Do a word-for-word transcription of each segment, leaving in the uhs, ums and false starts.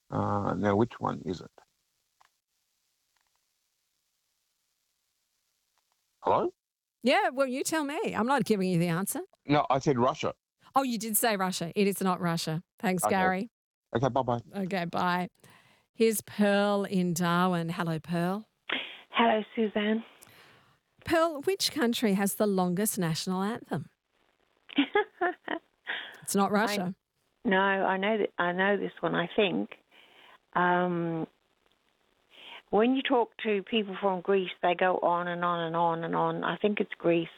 Uh, now, which one is it? Hello? Yeah, well, you tell me. I'm not giving you the answer. No, I said Russia. Oh, you did say Russia. It is not Russia. Thanks, Okay. Gary. Okay, bye-bye. Okay, bye. Here's Pearl in Darwin. Hello, Pearl. Hello, Suzanne. Pearl, which country has the longest national anthem? It's not Russia. I, no, I know that. I know this one. I think um, when you talk to people from Greece, they go on and on and on and on. I think it's Greece.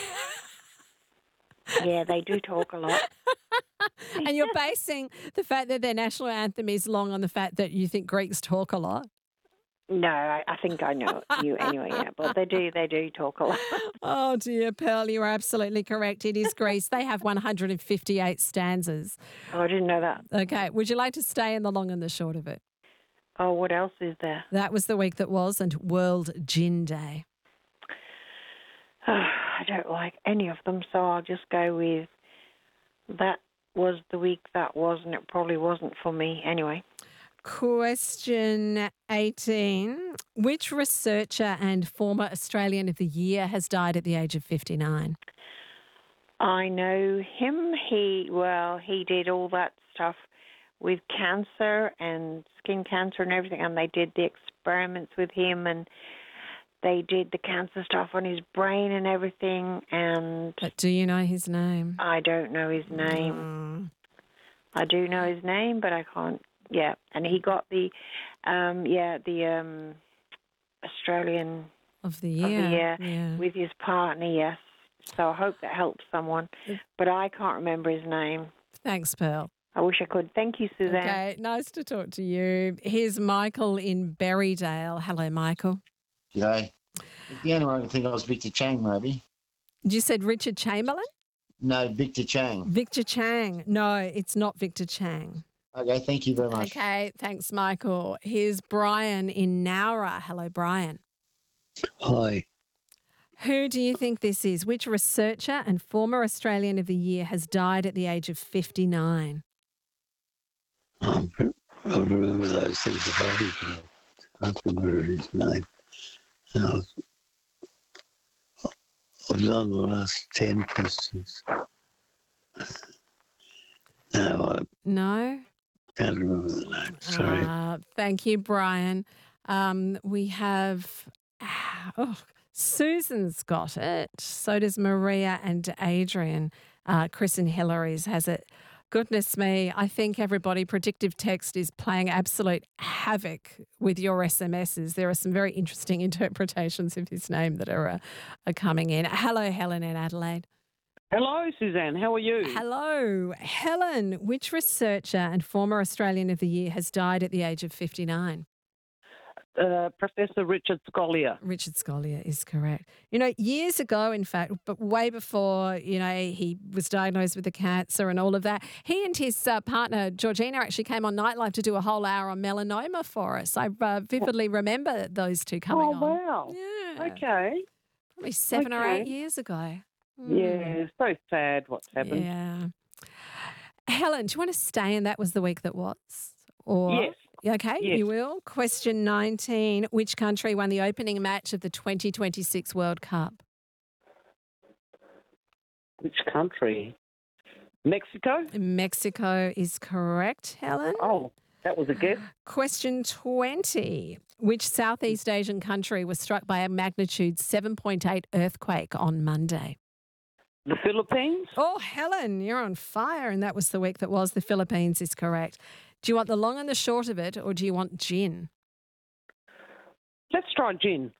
Yeah, they do talk a lot. And you're basing the fact that their national anthem is long on the fact that you think Greeks talk a lot? No, I, I think I know you anyway, yeah. But they do, they do talk a lot. Oh, dear, Pearl, you are absolutely correct. It is Greece. They have one hundred fifty-eight stanzas. Oh, I didn't know that. Okay, would you like to stay in the long and the short of it? Oh, what else is there? That was the week that was, and World Gin Day. Oh, I don't like any of them, so I'll just go with that was the week that was, and it probably wasn't for me anyway. Question eighteen. Which researcher and former Australian of the Year has died at the age of fifty-nine? I know him. He, well, he did all that stuff with cancer and skin cancer and everything, and they did the experiments with him, and they did the cancer stuff on his brain and everything, and But do you know his name? I don't know his name. Mm. I do know his name, but I can't. Yeah, and he got the, um, yeah, the um, Australian Of the year. of the year Yeah. with his partner. Yes, so I hope that helps someone, but I can't remember his name. Thanks, Pearl. I wish I could. Thank you, Suzanne. Okay, nice to talk to you. Here's Michael in Berrydale. Hello, Michael. G'day. The only one I can think of was Victor Chang, maybe. You said Richard Chamberlain? No, Victor Chang. Victor Chang. No, it's not Victor Chang. Okay, thank you very much. Okay, thanks, Michael. Here's Brian in Nowra. Hello, Brian. Hi. Who do you think this is? Which researcher and former Australian of the Year has died at the age of fifty-nine? Um, I remember those things about him. I can't remember his name. And I was, I've done the last ten questions. No, I No? can't remember the name. Sorry. Uh, thank you, Brian. Um, we have, oh, Susan's got it. So does Maria and Adrian. Uh, Chris and Hillary's has it. Goodness me, I think everybody, predictive text is playing absolute havoc with your S M Ses. There are some very interesting interpretations of his name that are, uh, are coming in. Hello, Helen in Adelaide. Hello, Suzanne. How are you? Hello. Helen, which researcher and former Australian of the Year has died at the age of fifty-nine? Uh, Professor Richard Scolyer. Richard Scolyer is correct. You know, years ago, in fact, but way before, you know, he was diagnosed with the cancer and all of that, he and his uh, partner, Georgina, actually came on Nightlife to do a whole hour on melanoma for us. I uh, vividly remember those two coming Oh, on. wow. Yeah. Okay. Probably seven or eight Okay. years ago. Yeah, so sad what's happened. Yeah. Helen, do you want to stay in That Was the Week That Was? Or Yes. Okay, Yes. you will. Question nineteen. Which country won the opening match of the twenty twenty-six World Cup? Which country? Mexico? Mexico is correct, Helen. Oh, that was a guess. Question twenty. Which Southeast Asian country was struck by a magnitude seven point eight earthquake on Monday? The Philippines? Oh, Helen, you're on fire. And that was the week that was. The Philippines is correct. Do you want the long and the short of it, or do you want gin? Let's try gin.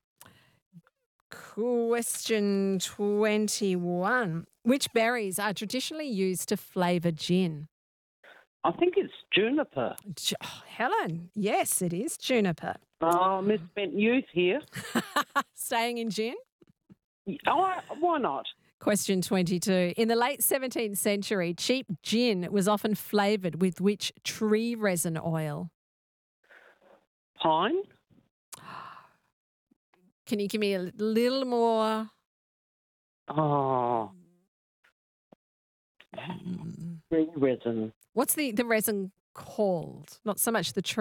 Question twenty-one. Which berries are traditionally used to flavour gin? I think it's juniper. J- oh, Helen, yes, it is juniper. Oh, misspent youth here. Staying in gin? Oh, why not? Question twenty-two. In the late seventeenth century, cheap gin was often flavoured with which tree resin oil? Pine? Can you give me a little more? Oh, tree resin. What's the, the resin called? Not so much the tree.